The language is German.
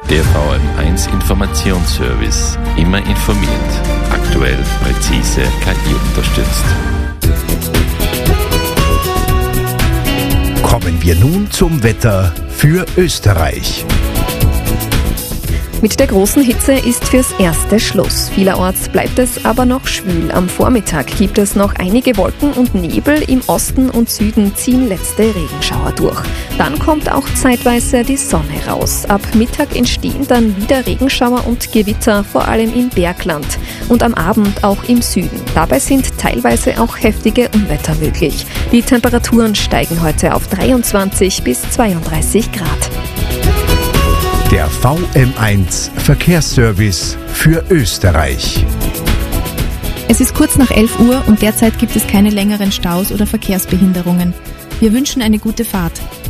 Der VM1 Informationsservice. Immer informiert. Aktuell, präzise, KI unterstützt. Kommen wir nun zum Wetter für Österreich. Mit der großen Hitze ist fürs Erste Schluss. Vielerorts bleibt es aber noch schwül. Am Vormittag gibt es noch einige Wolken und Nebel. Im Osten und Süden ziehen letzte Regenschauer durch. Dann kommt auch zeitweise die Sonne raus. Ab Mittag entstehen dann wieder Regenschauer und Gewitter, vor allem im Bergland. Und am Abend auch im Süden. Dabei sind teilweise auch heftige Unwetter möglich. Die Temperaturen steigen heute auf 23 bis 32 Grad. Der VM1 Verkehrsservice für Österreich. Es ist kurz nach 11 Uhr und derzeit gibt es keine längeren Staus oder Verkehrsbehinderungen. Wir wünschen eine gute Fahrt.